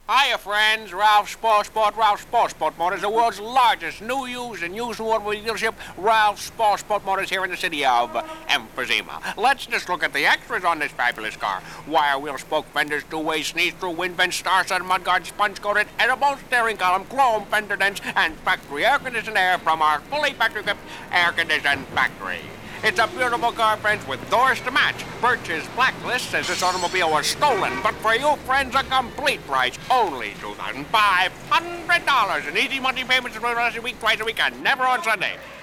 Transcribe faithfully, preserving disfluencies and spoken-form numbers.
Hiya, friends. Ralph Sport Sport. Ralph Sport Sport Motors, the world's largest new, used, and used automobile dealership. Ralph Sport Sport Motors here in the city of Emphysema. Let's just look at the extras on this fabulous car. Wire wheel spoke fenders, two-way sneeze-through wind vents, star-studded mudguard, sponge-coated, edible steering column, chrome fender dents, and factory air-conditioned air from our fully factory-equipped air-conditioned factory. It's a beautiful car, friends, with doors to match. Birch's Blacklist says this automobile was stolen, but for you, friends, a complete price. Only two thousand five hundred dollars in easy monthly payments for the rest of the week, twice a week, and never on Sunday.